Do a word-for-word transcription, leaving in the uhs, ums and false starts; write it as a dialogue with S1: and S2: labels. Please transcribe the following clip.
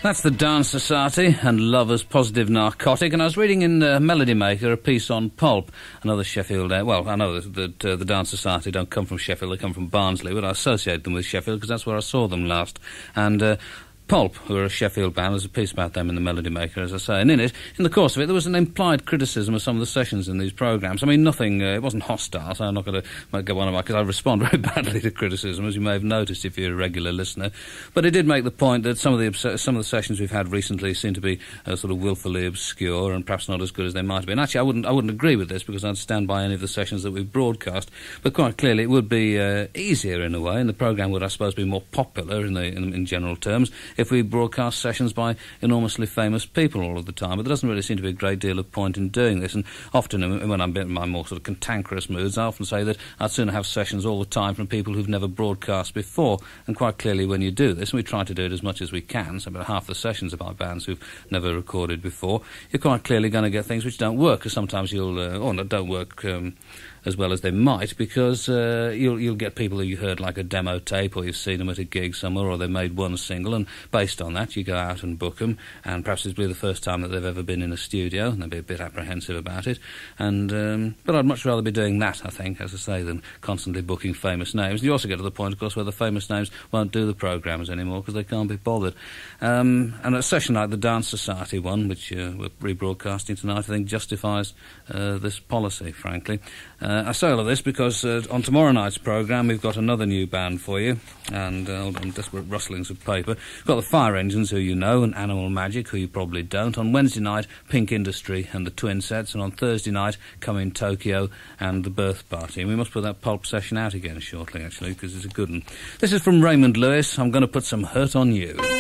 S1: That's the Dance Society and Lover's Positive Narcotic. And I was reading in uh, Melody Maker a piece on Pulp, another Sheffield... Uh, well, I know that, that uh, the Dance Society don't come from Sheffield, they come from Barnsley, but I associate them with Sheffield because that's where I saw them last. And... Uh, Pulp, who are a Sheffield band, there's a piece about them in the Melody Maker, as I say, and in it, in the course of it, there was an implied criticism of some of the sessions in these programmes. I mean, nothing, uh, it wasn't hostile, so I'm not going to go on about, because I respond very badly to criticism, as you may have noticed if you're a regular listener, but it did make the point that some of the some of the sessions we've had recently seem to be uh, sort of willfully obscure and perhaps not as good as they might have been. Actually, I wouldn't, I wouldn't agree with this, because I'd stand by any of the sessions that we've broadcast, but quite clearly it would be uh, easier in a way, and the programme would, I suppose, be more popular in, the, in, in general terms, if we broadcast sessions by enormously famous people all of the time, but there doesn't really seem to be a great deal of point in doing this, and often when I'm in my more sort of cantankerous moods, I often say that I'd sooner have sessions all the time from people who've never broadcast before, and quite clearly when you do this, and we try to do it as much as we can, so about half the sessions are by bands who've never recorded before, you're quite clearly going to get things which don't work, because sometimes you'll, uh, or don't work um, as well as they might, because uh, you'll, you'll get people who you heard like a demo tape, or you've seen them at a gig somewhere, or they made one single, and based on that you go out and book them, and perhaps it'll be the first time that they've ever been in a studio, and they'll be a bit apprehensive about it, and um, but I'd much rather be doing that, I think, as I say, than constantly booking famous names. You also get to the point, of course, where the famous names won't do the programmes anymore because they can't be bothered. Um, and a session like the Dance Society one, which uh, we're rebroadcasting tonight, I think justifies uh, this policy, frankly. Uh, I say all of this because uh, on tomorrow night's programme we've got another new band for you, and uh, hold on, desperate rustlings of paper. We've got the Fire Engines, who you know, and Animal Magic, who you probably don't. On Wednesday night, Pink Industry and the Twin Sets, and on Thursday night, Come in Tokyo and the Birth Party. And we must put that Pulp session out again shortly, actually, because it's a good one. This is from Raymond Lewis. I'm going to put some hurt on you.